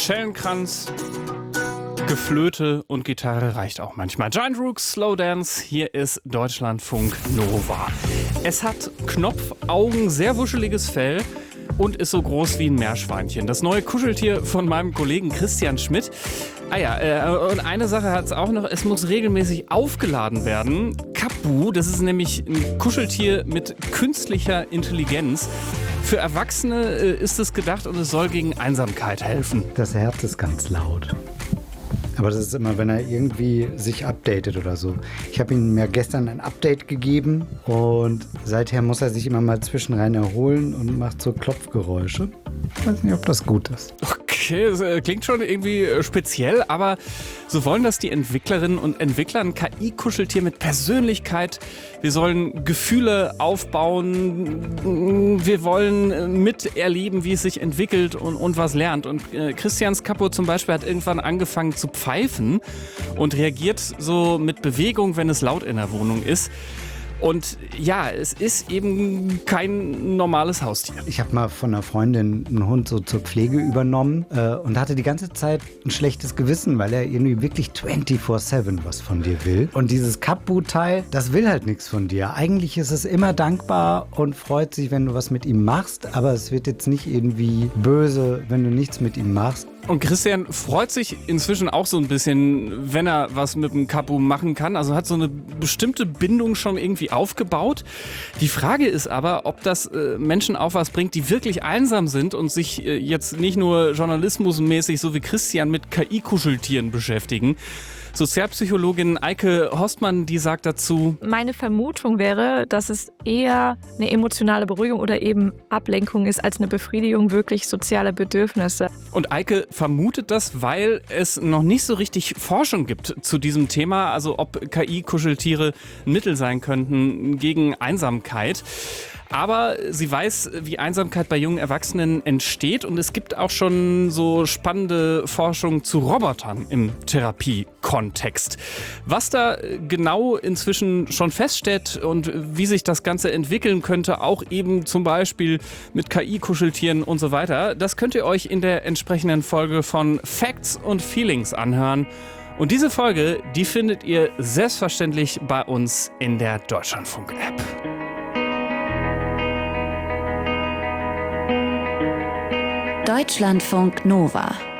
Schellenkranz, Geflöte und Gitarre reicht auch manchmal. Giant Rooks, Slow Dance, hier ist Deutschlandfunk Nova. Es hat Knopfaugen, sehr wuscheliges Fell und ist so groß wie ein Meerschweinchen. Das neue Kuscheltier von meinem Kollegen Christian Schmidt. Und eine Sache hat es auch noch, es muss regelmäßig aufgeladen werden. Kapu, das ist nämlich ein Kuscheltier mit künstlicher Intelligenz. Für Erwachsene ist es gedacht und es soll gegen Einsamkeit helfen. Das Herz ist ganz laut. Aber das ist immer, wenn er irgendwie sich updatet oder so. Ich habe ihm ja gestern ein Update gegeben und seither muss er sich immer mal zwischenrein erholen und macht so Klopfgeräusche. Ich weiß nicht, ob das gut ist. Okay, das klingt schon irgendwie speziell, aber so wollen das die Entwicklerinnen und Entwickler, ein KI-Kuscheltier mit Persönlichkeit. Wir sollen Gefühle aufbauen, wir wollen miterleben, wie es sich entwickelt und was lernt. Und Christians Kapo zum Beispiel hat irgendwann angefangen zu pfeifen und reagiert so mit Bewegung, wenn es laut in der Wohnung ist. Und ja, es ist eben kein normales Haustier. Ich habe mal von einer Freundin einen Hund so zur Pflege übernommen und hatte die ganze Zeit ein schlechtes Gewissen, weil er irgendwie wirklich 24/7 was von dir will. Und dieses Kapu-Teil, das will halt nichts von dir. Eigentlich ist es immer dankbar und freut sich, wenn du was mit ihm machst, aber es wird jetzt nicht irgendwie böse, wenn du nichts mit ihm machst. Und Christian freut sich inzwischen auch so ein bisschen, wenn er was mit dem Kapu machen kann. Also hat so eine bestimmte Bindung schon irgendwie aufgebaut. Die Frage ist aber, ob das Menschen auch was bringt, die wirklich einsam sind und sich jetzt nicht nur journalismusmäßig so wie Christian mit KI-Kuscheltieren beschäftigen. Sozialpsychologin Eike Horstmann, die sagt dazu: Meine Vermutung wäre, dass es eher eine emotionale Beruhigung oder eben Ablenkung ist, als eine Befriedigung wirklich sozialer Bedürfnisse. Und Eike vermutet das, weil es noch nicht so richtig Forschung gibt zu diesem Thema, also ob KI-Kuscheltiere ein Mittel sein könnten gegen Einsamkeit. Aber sie weiß, wie Einsamkeit bei jungen Erwachsenen entsteht und es gibt auch schon so spannende Forschung zu Robotern im Therapiekontext. Was da genau inzwischen schon feststeht und wie sich das Ganze entwickeln könnte, auch eben zum Beispiel mit KI-Kuscheltieren und so weiter, das könnt ihr euch in der entsprechenden Folge von Facts und Feelings anhören. Und diese Folge, die findet ihr selbstverständlich bei uns in der Deutschlandfunk-App. Deutschlandfunk Nova.